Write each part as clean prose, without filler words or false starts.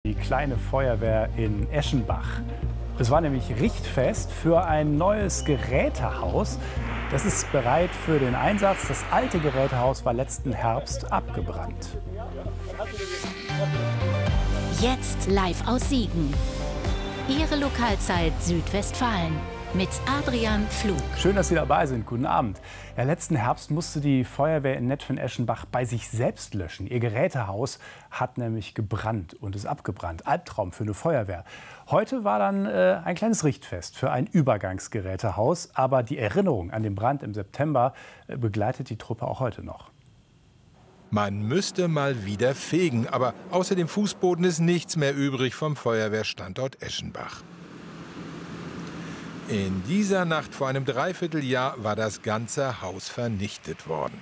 Die kleine Feuerwehr in Eschenbach. Es war nämlich Richtfest für ein neues Gerätehaus. Das ist bereit für den Einsatz. Das alte Gerätehaus war letzten Herbst abgebrannt. Jetzt live aus Siegen. Ihre Lokalzeit Südwestfalen mit Adrian Pflug. Schön, dass Sie dabei sind. Guten Abend. Ja, letzten Herbst musste die Feuerwehr in Netphen-Eschenbach bei sich selbst löschen. Ihr Gerätehaus hat nämlich gebrannt und ist abgebrannt. Albtraum für eine Feuerwehr. Heute war dann ein kleines Richtfest für ein Übergangsgerätehaus. Aber die Erinnerung an den Brand im September begleitet die Truppe auch heute noch. Man müsste mal wieder fegen, aber außer dem Fußboden ist nichts mehr übrig vom Feuerwehrstandort Eschenbach. In dieser Nacht vor einem Dreivierteljahr war das ganze Haus vernichtet worden.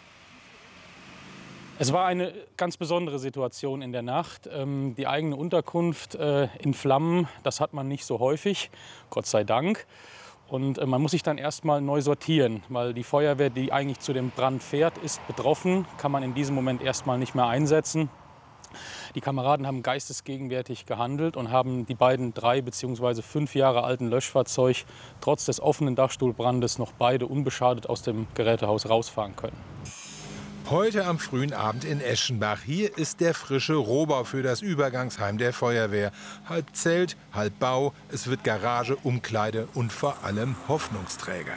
Es war eine ganz besondere Situation in der Nacht. Die eigene Unterkunft in Flammen, das hat man nicht so häufig, Gott sei Dank. Und man muss sich dann erstmal neu sortieren, weil die Feuerwehr, die eigentlich zu dem Brand fährt, ist betroffen, kann man in diesem Moment erstmal nicht mehr einsetzen. Die Kameraden haben geistesgegenwärtig gehandelt und haben die beiden 3 bzw. 5 Jahre alten Löschfahrzeuge trotz des offenen Dachstuhlbrandes noch beide unbeschadet aus dem Gerätehaus rausfahren können. Heute am frühen Abend in Eschenbach. Hier ist der frische Rohbau für das Übergangsheim der Feuerwehr. Halb Zelt, halb Bau. Es wird Garage, Umkleide und vor allem Hoffnungsträger.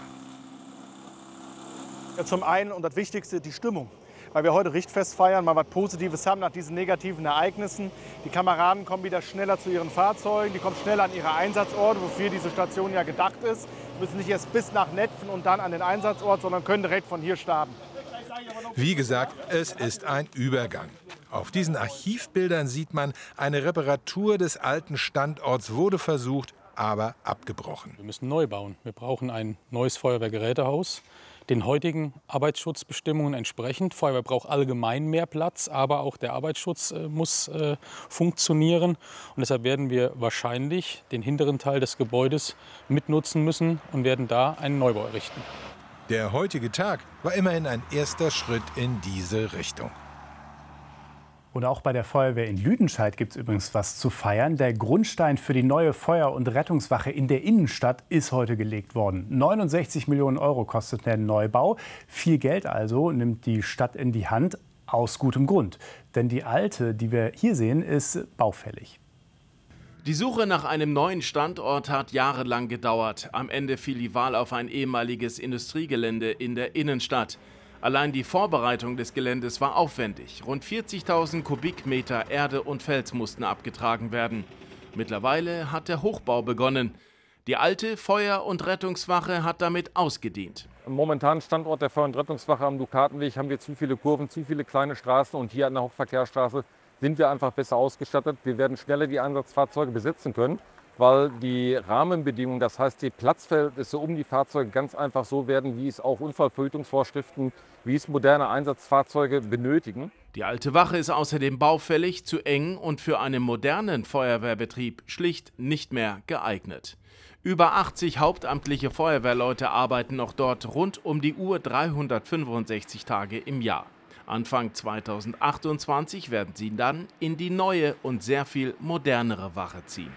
Ja, zum einen und das Wichtigste, die Stimmung. Weil wir heute Richtfest feiern, mal was Positives haben nach diesen negativen Ereignissen. Die Kameraden kommen wieder schneller zu ihren Fahrzeugen, die kommen schneller an ihre Einsatzorte, wofür diese Station ja gedacht ist. Müssen nicht erst bis nach Netphen und dann an den Einsatzort, sondern können direkt von hier starten. Wie gesagt, es ist ein Übergang. Auf diesen Archivbildern sieht man, eine Reparatur des alten Standorts wurde versucht, aber abgebrochen. Wir müssen neu bauen. Wir brauchen ein neues Feuerwehrgerätehaus, den heutigen Arbeitsschutzbestimmungen entsprechend. Feuerwehr braucht allgemein mehr Platz, aber auch der Arbeitsschutz muss funktionieren. Und deshalb werden wir wahrscheinlich den hinteren Teil des Gebäudes mitnutzen müssen und werden da einen Neubau errichten. Der heutige Tag war immerhin ein erster Schritt in diese Richtung. Und auch bei der Feuerwehr in Lüdenscheid gibt es übrigens was zu feiern. Der Grundstein für die neue Feuer- und Rettungswache in der Innenstadt ist heute gelegt worden. 69 Millionen Euro kostet der Neubau. Viel Geld also nimmt die Stadt in die Hand, aus gutem Grund. Denn die alte, die wir hier sehen, ist baufällig. Die Suche nach einem neuen Standort hat jahrelang gedauert. Am Ende fiel die Wahl auf ein ehemaliges Industriegelände in der Innenstadt. Allein die Vorbereitung des Geländes war aufwendig. Rund 40.000 Kubikmeter Erde und Fels mussten abgetragen werden. Mittlerweile hat der Hochbau begonnen. Die alte Feuer- und Rettungswache hat damit ausgedient. Am momentanen Standort der Feuer- und Rettungswache am Dukatenweg haben wir zu viele Kurven, zu viele kleine Straßen, und hier an der Hauptverkehrsstraße sind wir einfach besser ausgestattet. Wir werden schneller die Einsatzfahrzeuge besitzen können, weil die Rahmenbedingungen, das heißt die Platzverhältnisse um die Fahrzeuge, ganz einfach so werden, wie es auch Unfallverhütungsvorschriften, wie es moderne Einsatzfahrzeuge benötigen. Die alte Wache ist außerdem baufällig, zu eng und für einen modernen Feuerwehrbetrieb schlicht nicht mehr geeignet. Über 80 hauptamtliche Feuerwehrleute arbeiten noch dort rund um die Uhr 365 Tage im Jahr. Anfang 2028 werden sie dann in die neue und sehr viel modernere Wache ziehen.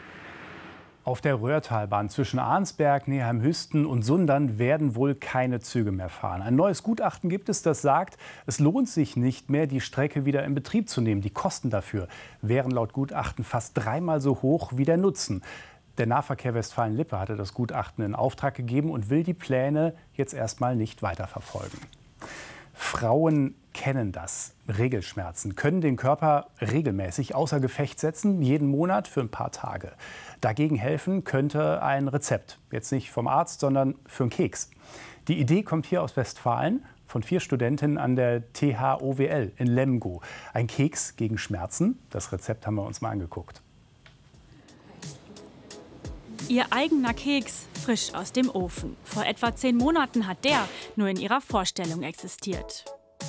Auf der Röhrtalbahn zwischen Arnsberg, Neheim-Hüsten und Sundern werden wohl keine Züge mehr fahren. Ein neues Gutachten gibt es, das sagt, es lohnt sich nicht mehr, die Strecke wieder in Betrieb zu nehmen. Die Kosten dafür wären laut Gutachten fast 3-mal so hoch wie der Nutzen. Der Nahverkehr Westfalen-Lippe hatte das Gutachten in Auftrag gegeben und will die Pläne jetzt erstmal nicht weiterverfolgen. Frauen kennen das. Regelschmerzen können den Körper regelmäßig außer Gefecht setzen, jeden Monat für ein paar Tage. Dagegen helfen könnte ein Rezept. Jetzt nicht vom Arzt, sondern für einen Keks. Die Idee kommt hier aus Westfalen von 4 Studentinnen an der THOWL in Lemgo. Ein Keks gegen Schmerzen. Das Rezept haben wir uns mal angeguckt. Ihr eigener Keks, frisch aus dem Ofen. Vor etwa 10 Monaten hat der nur in ihrer Vorstellung existiert.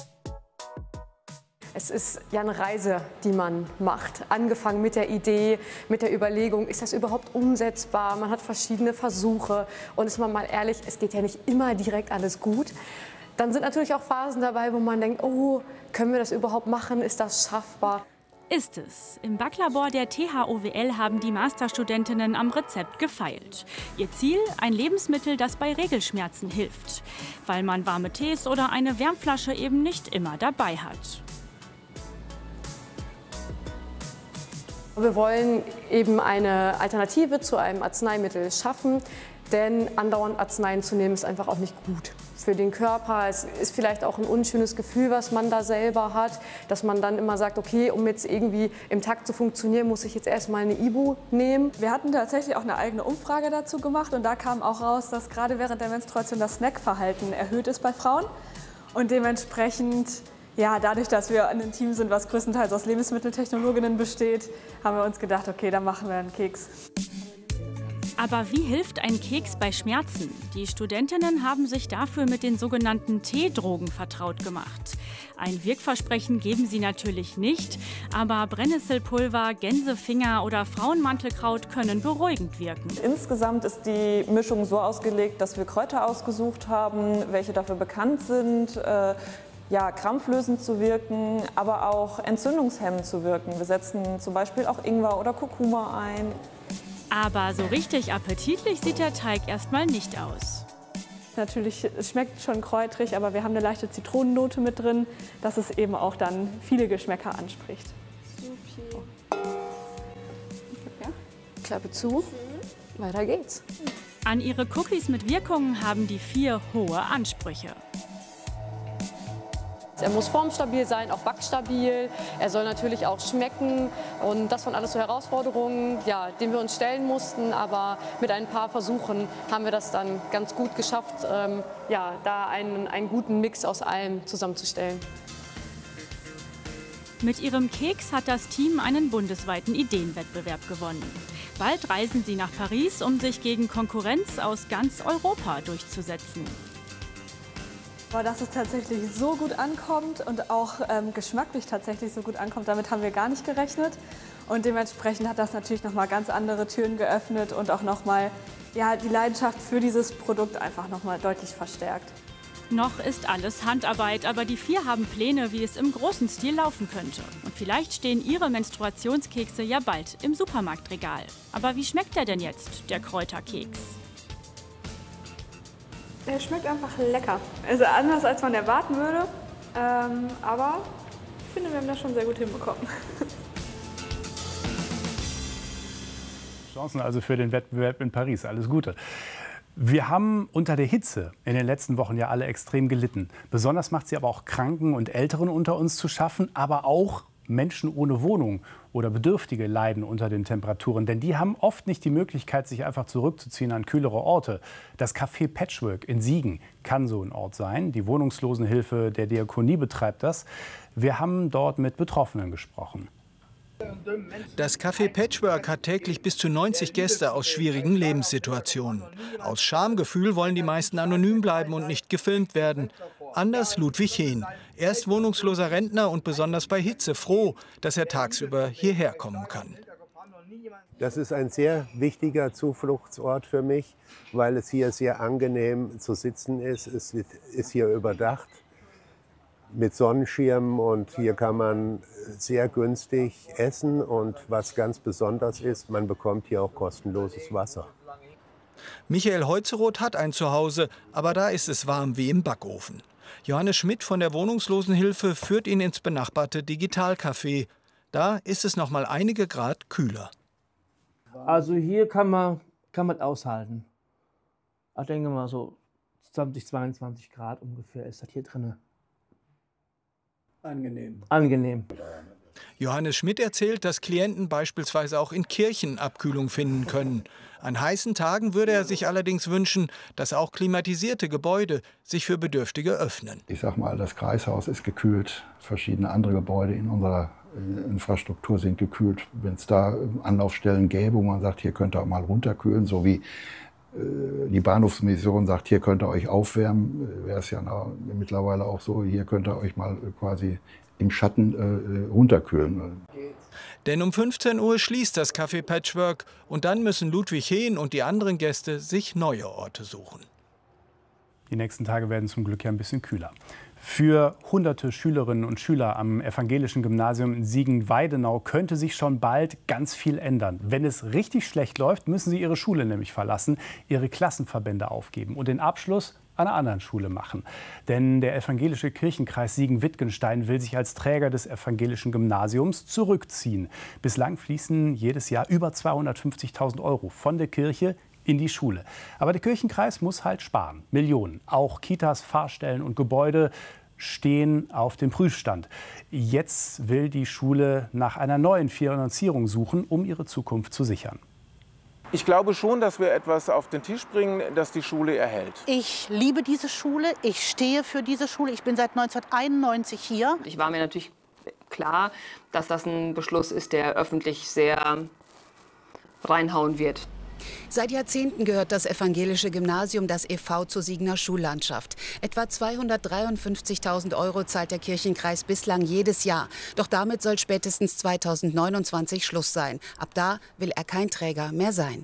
Es ist ja eine Reise, die man macht. Angefangen mit der Idee, mit der Überlegung, ist das überhaupt umsetzbar? Man hat verschiedene Versuche. Und ist man mal ehrlich, es geht ja nicht immer direkt alles gut. Dann sind natürlich auch Phasen dabei, wo man denkt, oh, können wir das überhaupt machen? Ist das schaffbar? ist es. Im Backlabor der THOWL haben die Masterstudentinnen am Rezept gefeilt. Ihr Ziel? Ein Lebensmittel, das bei Regelschmerzen hilft. Weil man warme Tees oder eine Wärmflasche eben nicht immer dabei hat. Wir wollen eben eine Alternative zu einem Arzneimittel schaffen, denn andauernd Arzneien zu nehmen ist einfach auch nicht gut für den Körper. Es ist vielleicht auch ein unschönes Gefühl, was man da selber hat, dass man dann immer sagt, okay, um jetzt irgendwie im Takt zu funktionieren, muss ich jetzt erstmal eine Ibu nehmen. Wir hatten tatsächlich auch eine eigene Umfrage dazu gemacht und da kam auch raus, dass gerade während der Menstruation das Snackverhalten erhöht ist bei Frauen und dementsprechend, ja, dadurch, dass wir ein Team sind, was größtenteils aus Lebensmitteltechnologinnen besteht, haben wir uns gedacht, okay, dann machen wir einen Keks. Aber wie hilft ein Keks bei Schmerzen? Die Studentinnen haben sich dafür mit den sogenannten Teedrogen vertraut gemacht. Ein Wirkversprechen geben sie natürlich nicht, aber Brennnesselpulver, Gänsefinger oder Frauenmantelkraut können beruhigend wirken. Insgesamt ist die Mischung so ausgelegt, dass wir Kräuter ausgesucht haben, welche dafür bekannt sind, krampflösend zu wirken, aber auch entzündungshemmend zu wirken. Wir setzen zum Beispiel auch Ingwer oder Kurkuma ein. Aber so richtig appetitlich sieht der Teig erstmal nicht aus. Natürlich, es schmeckt schon kräutrig, aber wir haben eine leichte Zitronennote mit drin, dass es eben auch dann viele Geschmäcker anspricht. Klappe zu, weiter geht's. An ihre Cookies mit Wirkungen haben die 4 hohe Ansprüche. Er muss formstabil sein, auch backstabil. Er soll natürlich auch schmecken. Und das waren alles so Herausforderungen, ja, denen wir uns stellen mussten. Aber mit ein paar Versuchen haben wir das dann ganz gut geschafft, da einen guten Mix aus allem zusammenzustellen. Mit ihrem Keks hat das Team einen bundesweiten Ideenwettbewerb gewonnen. Bald reisen sie nach Paris, um sich gegen Konkurrenz aus ganz Europa durchzusetzen. Aber dass es tatsächlich so gut ankommt und auch geschmacklich tatsächlich so gut ankommt, damit haben wir gar nicht gerechnet. Und dementsprechend hat das natürlich nochmal ganz andere Türen geöffnet und auch nochmal die Leidenschaft für dieses Produkt einfach nochmal deutlich verstärkt. Noch ist alles Handarbeit, aber die 4 haben Pläne, wie es im großen Stil laufen könnte. Und vielleicht stehen ihre Menstruationskekse ja bald im Supermarktregal. Aber wie schmeckt der denn jetzt, der Kräuterkeks? Er schmeckt einfach lecker. Also anders, als man erwarten würde. Aber ich finde, wir haben das schon sehr gut hinbekommen. Chancen also für den Wettbewerb in Paris. Alles Gute. Wir haben unter der Hitze in den letzten Wochen ja alle extrem gelitten. Besonders macht sie aber auch Kranken und Älteren unter uns zu schaffen, aber auch Menschen ohne Wohnung oder Bedürftige leiden unter den Temperaturen. Denn die haben oft nicht die Möglichkeit, sich einfach zurückzuziehen an kühlere Orte. Das Café Patchwork in Siegen kann so ein Ort sein. Die Wohnungslosenhilfe der Diakonie betreibt das. Wir haben dort mit Betroffenen gesprochen. Das Café Patchwork hat täglich bis zu 90 Gäste aus schwierigen Lebenssituationen. Aus Schamgefühl wollen die meisten anonym bleiben und nicht gefilmt werden. Anders Ludwig Hehn. Er ist wohnungsloser Rentner und besonders bei Hitze froh, dass er tagsüber hierher kommen kann. Das ist ein sehr wichtiger Zufluchtsort für mich, weil es hier sehr angenehm zu sitzen ist. Es ist hier überdacht mit Sonnenschirmen und hier kann man sehr günstig essen. Und was ganz besonders ist, man bekommt hier auch kostenloses Wasser. Michael Heuzeroth hat ein Zuhause, aber da ist es warm wie im Backofen. Johannes Schmidt von der Wohnungslosenhilfe führt ihn ins benachbarte Digitalcafé. Da ist es noch mal einige Grad kühler. Also hier kann man aushalten. Ich denke mal so 20, 22 Grad ungefähr ist das hier drin. Angenehm. Johannes Schmidt erzählt, dass Klienten beispielsweise auch in Kirchen Abkühlung finden können. An heißen Tagen würde er sich allerdings wünschen, dass auch klimatisierte Gebäude sich für Bedürftige öffnen. Ich sag mal, das Kreishaus ist gekühlt, verschiedene andere Gebäude in unserer Infrastruktur sind gekühlt. Wenn es da Anlaufstellen gäbe, wo man sagt, hier könnt ihr auch mal runterkühlen, so wie die Bahnhofsmission sagt, hier könnt ihr euch aufwärmen, wäre es ja mittlerweile auch so, hier könnt ihr euch mal quasi im Schatten runterkühlen. Denn um 15 Uhr schließt das Café Patchwork und dann müssen Ludwig Hehn und die anderen Gäste sich neue Orte suchen. Die nächsten Tage werden zum Glück ja ein bisschen kühler. Für hunderte Schülerinnen und Schüler am evangelischen Gymnasium in Siegen-Weidenau könnte sich schon bald ganz viel ändern. Wenn es richtig schlecht läuft, müssen sie ihre Schule nämlich verlassen, ihre Klassenverbände aufgeben und den Abschluss an einer anderen Schule machen. Denn der evangelische Kirchenkreis Siegen-Wittgenstein will sich als Träger des evangelischen Gymnasiums zurückziehen. Bislang fließen jedes Jahr über 250.000 € von der Kirche in die Schule. Aber der Kirchenkreis muss halt sparen. Millionen. Auch Kitas, Fahrstellen und Gebäude stehen auf dem Prüfstand. Jetzt will die Schule nach einer neuen Finanzierung suchen, um ihre Zukunft zu sichern. Ich glaube schon, dass wir etwas auf den Tisch bringen, das die Schule erhält. Ich liebe diese Schule, ich stehe für diese Schule. Ich bin seit 1991 hier. Ich war mir natürlich klar, dass das ein Beschluss ist, der öffentlich sehr reinhauen wird. Seit Jahrzehnten gehört das evangelische Gymnasium, das e.V., zur Siegener Schullandschaft. Etwa 253.000 € zahlt der Kirchenkreis bislang jedes Jahr. Doch damit soll spätestens 2029 Schluss sein. Ab da will er kein Träger mehr sein.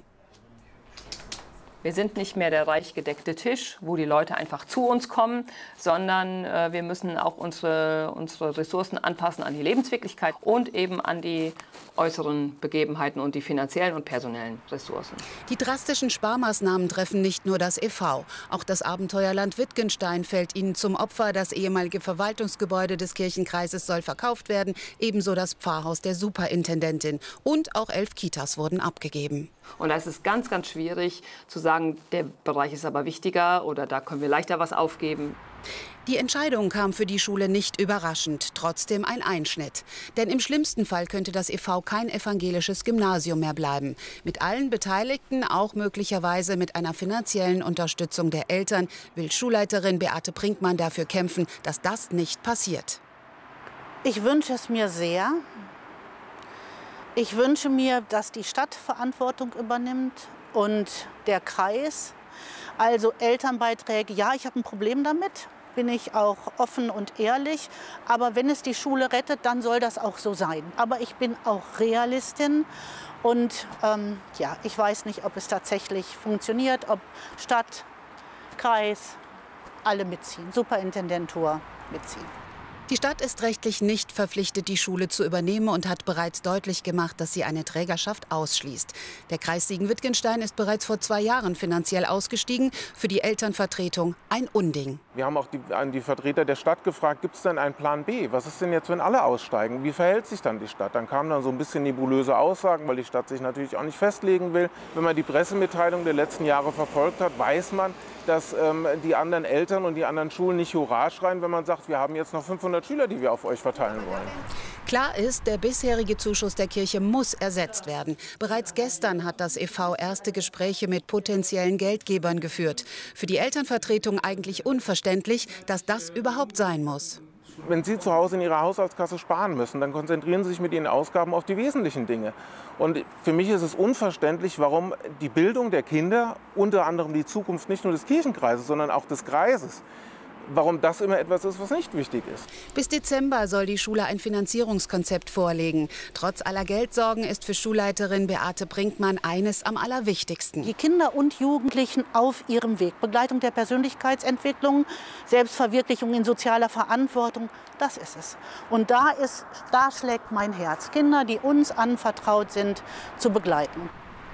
Wir sind nicht mehr der reich gedeckte Tisch, wo die Leute einfach zu uns kommen, sondern wir müssen auch unsere Ressourcen anpassen an die Lebenswirklichkeit und eben an die äußeren Begebenheiten und die finanziellen und personellen Ressourcen. Die drastischen Sparmaßnahmen treffen nicht nur das e.V. Auch das Abenteuerland Wittgenstein fällt ihnen zum Opfer. Das ehemalige Verwaltungsgebäude des Kirchenkreises soll verkauft werden, ebenso das Pfarrhaus der Superintendentin. Und auch 11 Kitas wurden abgegeben. Und da ist es ganz, ganz schwierig zu sagen, der Bereich ist aber wichtiger oder da können wir leichter was aufgeben. Die Entscheidung kam für die Schule nicht überraschend, trotzdem ein Einschnitt. Denn im schlimmsten Fall könnte das e.V. kein evangelisches Gymnasium mehr bleiben. Mit allen Beteiligten, auch möglicherweise mit einer finanziellen Unterstützung der Eltern, will Schulleiterin Beate Brinkmann dafür kämpfen, dass das nicht passiert. Ich wünsche es mir sehr. Ich wünsche mir, dass die Stadt Verantwortung übernimmt und der Kreis. Also Elternbeiträge, ja, ich habe ein Problem damit, bin ich auch offen und ehrlich. Aber wenn es die Schule rettet, dann soll das auch so sein. Aber ich bin auch Realistin und ja, ich weiß nicht, ob es tatsächlich funktioniert, ob Stadt, Kreis, alle mitziehen, Superintendentur mitziehen. Die Stadt ist rechtlich nicht verpflichtet, die Schule zu übernehmen und hat bereits deutlich gemacht, dass sie eine Trägerschaft ausschließt. Der Kreis Siegen-Wittgenstein ist bereits vor 2 Jahren finanziell ausgestiegen. Für die Elternvertretung ein Unding. Wir haben auch die Vertreter der Stadt gefragt, gibt es denn einen Plan B? Was ist denn jetzt, wenn alle aussteigen? Wie verhält sich dann die Stadt? Dann kamen dann so ein bisschen nebulöse Aussagen, weil die Stadt sich natürlich auch nicht festlegen will. Wenn man die Pressemitteilung der letzten Jahre verfolgt hat, weiß man, dass die anderen Eltern und die anderen Schulen nicht Hurra schreien, wenn man sagt, wir haben jetzt noch 500 Schüler, die wir auf euch verteilen wollen. Klar ist, der bisherige Zuschuss der Kirche muss ersetzt werden. Bereits gestern hat das e.V. erste Gespräche mit potenziellen Geldgebern geführt. Für die Elternvertretung eigentlich unverständlich, dass das überhaupt sein muss. Wenn Sie zu Hause in Ihrer Haushaltskasse sparen müssen, dann konzentrieren Sie sich mit Ihren Ausgaben auf die wesentlichen Dinge. Und für mich ist es unverständlich, warum die Bildung der Kinder, unter anderem die Zukunft nicht nur des Kirchenkreises, sondern auch des Kreises, warum das immer etwas ist, was nicht wichtig ist. Bis Dezember soll die Schule ein Finanzierungskonzept vorlegen. Trotz aller Geldsorgen ist für Schulleiterin Beate Brinkmann eines am allerwichtigsten. Die Kinder und Jugendlichen auf ihrem Weg. Begleitung der Persönlichkeitsentwicklung, Selbstverwirklichung in sozialer Verantwortung, das ist es. Und da schlägt mein Herz. Kinder, die uns anvertraut sind, zu begleiten.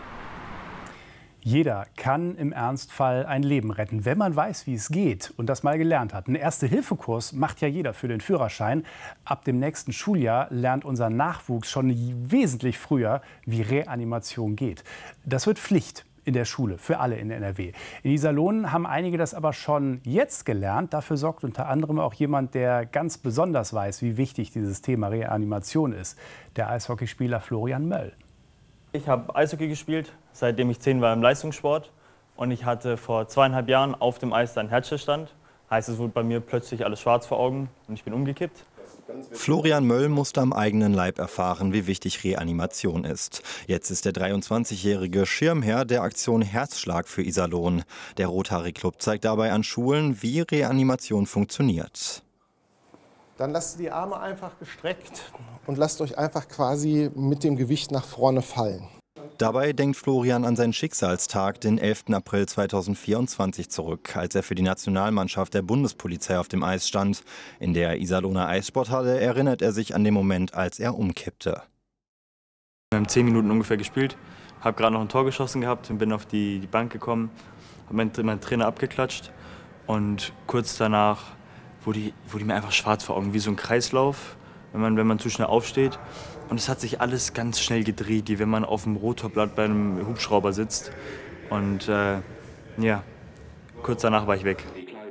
Jeder kann im Ernstfall ein Leben retten, wenn man weiß, wie es geht und das mal gelernt hat. Einen Erste-Hilfe-Kurs macht ja jeder für den Führerschein. Ab dem nächsten Schuljahr lernt unser Nachwuchs schon wesentlich früher, wie Reanimation geht. Das wird Pflicht in der Schule für alle in NRW. In Iserlohn haben einige das aber schon jetzt gelernt. Dafür sorgt unter anderem auch jemand, der ganz besonders weiß, wie wichtig dieses Thema Reanimation ist. Der Eishockeyspieler Florian Möll. Ich habe Eishockey gespielt, seitdem ich 10 war im Leistungssport. Und ich hatte vor 2,5 Jahren auf dem Eis einen Herzstillstand. Heißt, es wurde bei mir plötzlich alles schwarz vor Augen und ich bin umgekippt. Florian Möll musste am eigenen Leib erfahren, wie wichtig Reanimation ist. Jetzt ist der 23-jährige Schirmherr der Aktion Herzschlag für Iserlohn. Der Rotary Club zeigt dabei an Schulen, wie Reanimation funktioniert. Dann lasst die Arme einfach gestreckt und lasst euch einfach quasi mit dem Gewicht nach vorne fallen. Dabei denkt Florian an seinen Schicksalstag, den 11. April 2024 zurück, als er für die Nationalmannschaft der Bundespolizei auf dem Eis stand. In der Iserlohner Eissporthalle erinnert er sich an den Moment, als er umkippte. Wir haben 10 Minuten ungefähr gespielt, habe gerade noch ein Tor geschossen gehabt und bin auf die Bank gekommen, habe meinen Trainer abgeklatscht und kurz danach wurde mir einfach schwarz vor Augen, wie so ein Kreislauf, wenn man zu schnell aufsteht. Und es hat sich alles ganz schnell gedreht, wie wenn man auf dem Rotorblatt bei einem Hubschrauber sitzt. Und ja, kurz danach war ich weg.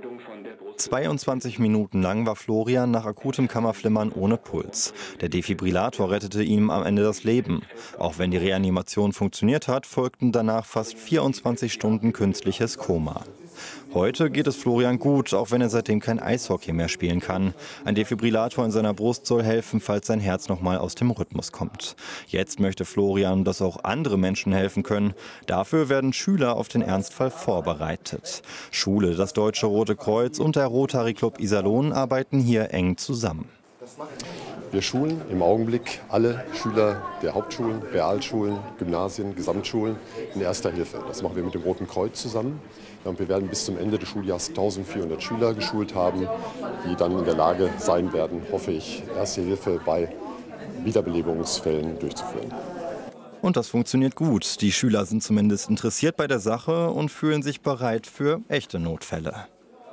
22 Minuten lang war Florian nach akutem Kammerflimmern ohne Puls. Der Defibrillator rettete ihm am Ende das Leben. Auch wenn die Reanimation funktioniert hat, folgten danach fast 24 Stunden künstliches Koma. Heute geht es Florian gut, auch wenn er seitdem kein Eishockey mehr spielen kann. Ein Defibrillator in seiner Brust soll helfen, falls sein Herz nochmal aus dem Rhythmus kommt. Jetzt möchte Florian, dass auch andere Menschen helfen können. Dafür werden Schüler auf den Ernstfall vorbereitet. Schule, das Deutsche Rote Kreuz und der Rotary Club Iserlohn arbeiten hier eng zusammen. Wir schulen im Augenblick alle Schüler der Hauptschulen, Realschulen, Gymnasien, Gesamtschulen in Erster Hilfe. Das machen wir mit dem Roten Kreuz zusammen. Und wir werden bis zum Ende des Schuljahres 1400 Schüler geschult haben, die dann in der Lage sein werden, hoffe ich, Erste Hilfe bei Wiederbelebungsfällen durchzuführen. Und das funktioniert gut. Die Schüler sind zumindest interessiert bei der Sache und fühlen sich bereit für echte Notfälle.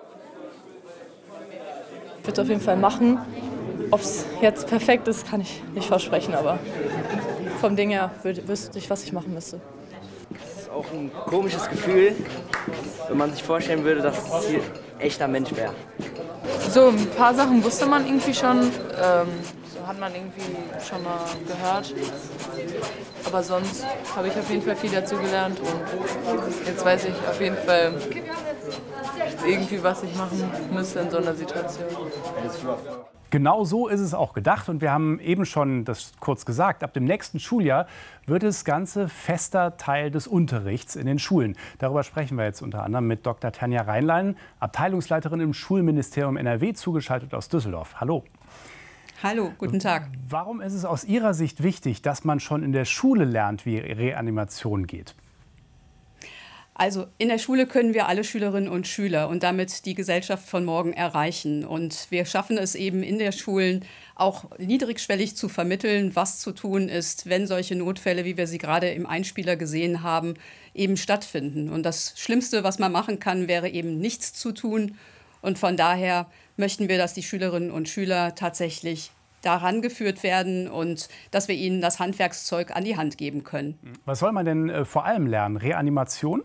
Ich würde es auf jeden Fall machen. Ob es jetzt perfekt ist, kann ich nicht versprechen, aber vom Ding her wüsste ich, was ich machen müsste. Das ist auch ein komisches Gefühl, wenn man sich vorstellen würde, dass es hier ein echter Mensch wäre. So, ein paar Sachen wusste man irgendwie schon, so hat man irgendwie schon mal gehört. Aber sonst habe ich auf jeden Fall viel dazu gelernt und jetzt weiß ich auf jeden Fall irgendwie, was ich machen müsste in so einer Situation. Genau so ist es auch gedacht und wir haben eben schon das kurz gesagt, ab dem nächsten Schuljahr wird das Ganze fester Teil des Unterrichts in den Schulen. Darüber sprechen wir jetzt unter anderem mit Dr. Tanja Reinlein, Abteilungsleiterin im Schulministerium NRW, zugeschaltet aus Düsseldorf. Hallo. Hallo, guten Tag. Warum ist es aus Ihrer Sicht wichtig, dass man schon in der Schule lernt, wie Reanimation geht? Also in der Schule können wir alle Schülerinnen und Schüler und damit die Gesellschaft von morgen erreichen. Und wir schaffen es eben in den Schulen auch niedrigschwellig zu vermitteln, was zu tun ist, wenn solche Notfälle, wie wir sie gerade im Einspieler gesehen haben, eben stattfinden. Und das Schlimmste, was man machen kann, wäre eben nichts zu tun. Und von daher möchten wir, dass die Schülerinnen und Schüler tatsächlich daran geführt werden und dass wir ihnen das Handwerkszeug an die Hand geben können. Was soll man denn vor allem lernen? Reanimation?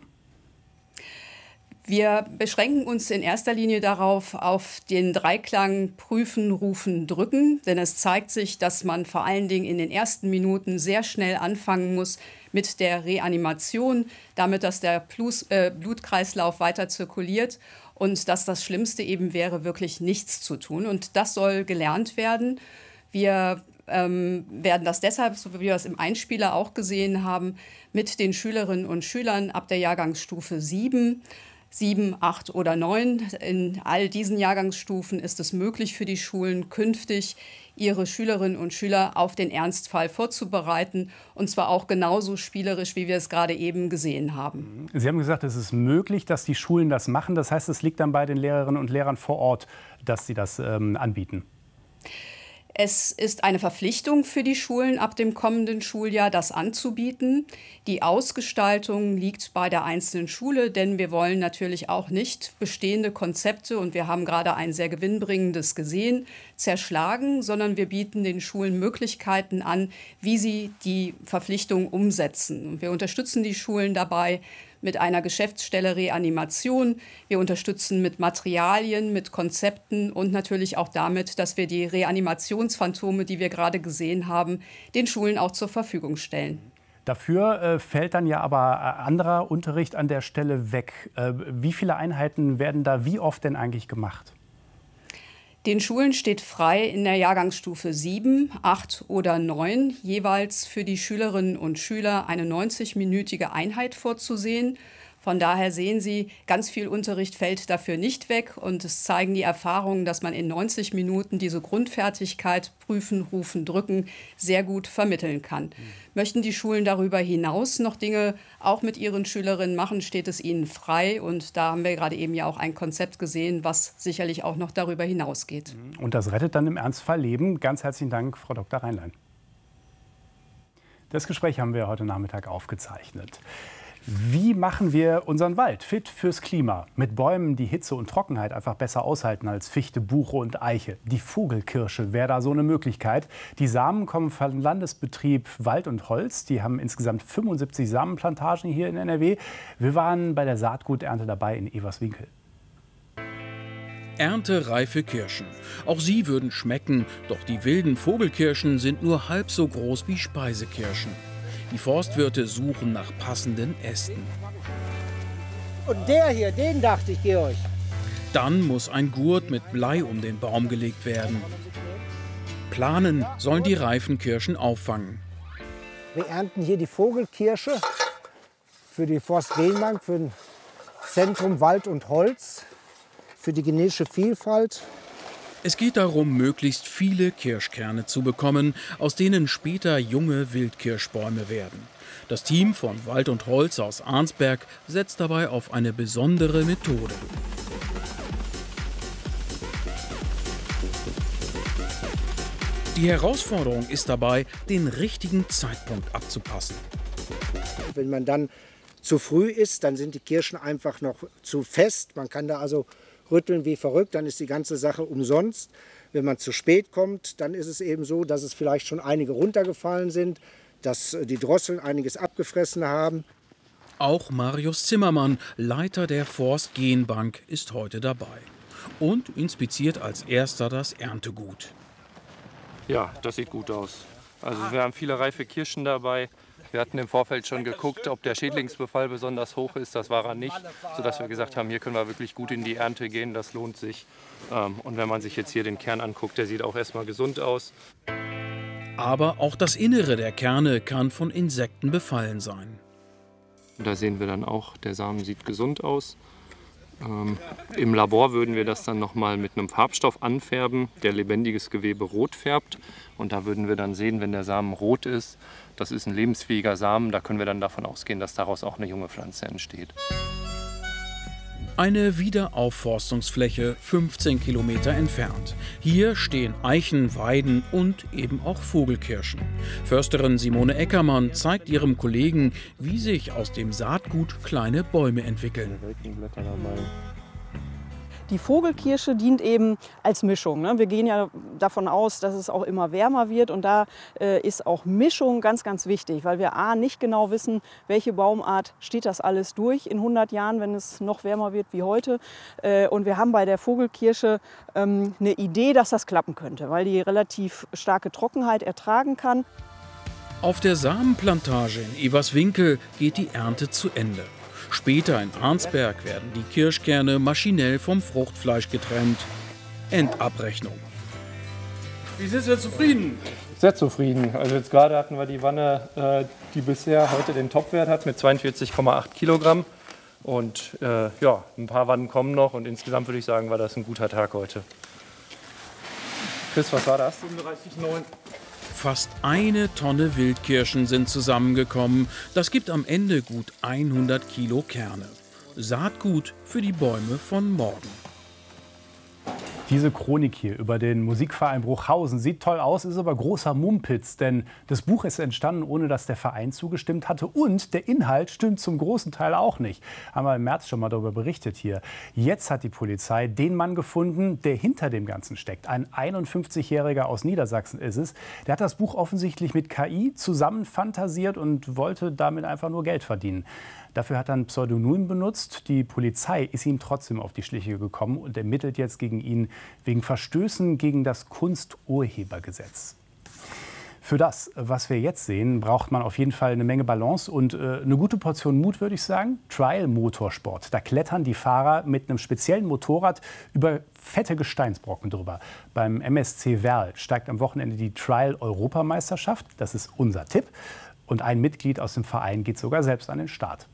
Wir beschränken uns in erster Linie darauf, auf den Dreiklang prüfen, rufen, drücken. Denn es zeigt sich, dass man vor allen Dingen in den ersten Minuten sehr schnell anfangen muss mit der Reanimation, damit dass der Blutkreislauf weiter zirkuliert und dass das Schlimmste eben wäre, wirklich nichts zu tun. Und das soll gelernt werden. Wir werden das deshalb, so wie wir es im Einspieler auch gesehen haben, mit den Schülerinnen und Schülern ab der Jahrgangsstufe 7, 8 oder 9. In all diesen Jahrgangsstufen ist es möglich für die Schulen künftig, ihre Schülerinnen und Schüler auf den Ernstfall vorzubereiten. Und zwar auch genauso spielerisch, wie wir es gerade eben gesehen haben. Sie haben gesagt, es ist möglich, dass die Schulen das machen. Das heißt, es liegt dann bei den Lehrerinnen und Lehrern vor Ort, dass sie das anbieten. Es ist eine Verpflichtung für die Schulen ab dem kommenden Schuljahr, das anzubieten. Die Ausgestaltung liegt bei der einzelnen Schule, denn wir wollen natürlich auch nicht bestehende Konzepte, und wir haben gerade ein sehr gewinnbringendes gesehen, zerschlagen, sondern wir bieten den Schulen Möglichkeiten an, wie sie die Verpflichtung umsetzen. Und wir unterstützen die Schulen dabei mit einer Geschäftsstelle Reanimation. Wir unterstützen mit Materialien, mit Konzepten und natürlich auch damit, dass wir die Reanimationsphantome, die wir gerade gesehen haben, den Schulen auch zur Verfügung stellen. Dafür fällt dann ja aber anderer Unterricht an der Stelle weg. Wie viele Einheiten werden da wie oft denn eigentlich gemacht? Den Schulen steht frei, in der Jahrgangsstufe 7, 8 oder 9 jeweils für die Schülerinnen und Schüler eine 90-minütige Einheit vorzusehen, Von daher sehen Sie, ganz viel Unterricht fällt dafür nicht weg. Und es zeigen die Erfahrungen, dass man in 90 Minuten diese Grundfertigkeit prüfen, rufen, drücken sehr gut vermitteln kann. Möchten die Schulen darüber hinaus noch Dinge auch mit ihren Schülerinnen machen, steht es ihnen frei. Und da haben wir gerade eben ja auch ein Konzept gesehen, was sicherlich auch noch darüber hinausgeht. Und das rettet dann im Ernstfall Leben. Ganz herzlichen Dank, Frau Dr. Reinlein. Das Gespräch haben wir heute Nachmittag aufgezeichnet. Wie machen wir unseren Wald fit fürs Klima? Mit Bäumen, die Hitze und Trockenheit einfach besser aushalten als Fichte, Buche und Eiche. Die Vogelkirsche wäre da so eine Möglichkeit. Die Samen kommen vom Landesbetrieb Wald und Holz. Die haben insgesamt 75 Samenplantagen hier in NRW. Wir waren bei der Saatguternte dabei in Everswinkel. Erntereife Kirschen. Auch sie würden schmecken, doch die wilden Vogelkirschen sind nur halb so groß wie Speisekirschen. Die Forstwirte suchen nach passenden Ästen. Und der hier, den dachte ich, Georg. Dann muss ein Gurt mit Blei um den Baum gelegt werden. Planen sollen die reifen Kirschen auffangen. Wir ernten hier die Vogelkirsche für die Forstgenbank, für das Zentrum Wald und Holz, für die genetische Vielfalt. Es geht darum, möglichst viele Kirschkerne zu bekommen, aus denen später junge Wildkirschbäume werden. Das Team von Wald und Holz aus Arnsberg setzt dabei auf eine besondere Methode. Die Herausforderung ist dabei, den richtigen Zeitpunkt abzupassen. Wenn man dann zu früh ist, dann sind die Kirschen einfach noch zu fest. Man kann da also rütteln wie verrückt, dann ist die ganze Sache umsonst. Wenn man zu spät kommt, dann ist es eben so, dass es vielleicht schon einige runtergefallen sind, dass die Drosseln einiges abgefressen haben. Auch Marius Zimmermann, Leiter der Forstgenbank, ist heute dabei und inspiziert als erster das Erntegut. Ja, das sieht gut aus. Also wir haben viele reife Kirschen dabei. Wir hatten im Vorfeld schon geguckt, ob der Schädlingsbefall besonders hoch ist. Das war er nicht, sodass wir gesagt haben, hier können wir wirklich gut in die Ernte gehen, das lohnt sich. Und wenn man sich jetzt hier den Kern anguckt, der sieht auch erstmal gesund aus. Aber auch das Innere der Kerne kann von Insekten befallen sein. Da sehen wir dann auch, der Samen sieht gesund aus. Im Labor würden wir das dann nochmal mit einem Farbstoff anfärben, der lebendiges Gewebe rot färbt. Und da würden wir dann sehen, wenn der Samen rot ist, das ist ein lebensfähiger Samen, da können wir dann davon ausgehen, dass daraus auch eine junge Pflanze entsteht. Eine Wiederaufforstungsfläche 15 Kilometer entfernt. Hier stehen Eichen, Weiden und eben auch Vogelkirschen. Försterin Simone Eckermann zeigt ihrem Kollegen, wie sich aus dem Saatgut kleine Bäume entwickeln. Die Vogelkirsche dient eben als Mischung. Wir gehen ja davon aus, dass es auch immer wärmer wird. Und da ist auch Mischung ganz, ganz wichtig, weil wir nicht genau wissen, welche Baumart steht das alles durch in 100 Jahren, wenn es noch wärmer wird wie heute. Und wir haben bei der Vogelkirsche eine Idee, dass das klappen könnte, weil die relativ starke Trockenheit ertragen kann. Auf der Samenplantage in Everswinkel geht die Ernte zu Ende. Später in Arnsberg werden die Kirschkerne maschinell vom Fruchtfleisch getrennt. Endabrechnung. Wie sind Sie zufrieden? Sehr zufrieden. Also jetzt gerade hatten wir die Wanne, die bisher heute den Topwert hat mit 42,8 Kilogramm. Und ja, ein paar Wannen kommen noch und insgesamt würde ich sagen, war das ein guter Tag heute. Chris, was war das? 37,9. Fast 1 Tonne Wildkirschen sind zusammengekommen. Das gibt am Ende gut 100 Kilo Kerne. Saatgut für die Bäume von morgen. Diese Chronik hier über den Musikverein Bruchhausen sieht toll aus, ist aber großer Mumpitz, denn das Buch ist entstanden, ohne dass der Verein zugestimmt hatte und der Inhalt stimmt zum großen Teil auch nicht. Haben wir im März schon mal darüber berichtet hier. Jetzt hat die Polizei den Mann gefunden, der hinter dem Ganzen steckt. Ein 51-Jähriger aus Niedersachsen ist es. Der hat das Buch offensichtlich mit KI zusammenfantasiert und wollte damit einfach nur Geld verdienen. Dafür hat er ein Pseudonym benutzt. Die Polizei ist ihm trotzdem auf die Schliche gekommen und ermittelt jetzt gegen ihn wegen Verstößen gegen das Kunsturhebergesetz. Für das, was wir jetzt sehen, braucht man auf jeden Fall eine Menge Balance und eine gute Portion Mut, würde ich sagen. Trial-Motorsport. Da klettern die Fahrer mit einem speziellen Motorrad über fette Gesteinsbrocken drüber. Beim MSC Werl steigt am Wochenende die Trial-Europameisterschaft. Das ist unser Tipp. Und ein Mitglied aus dem Verein geht sogar selbst an den Start.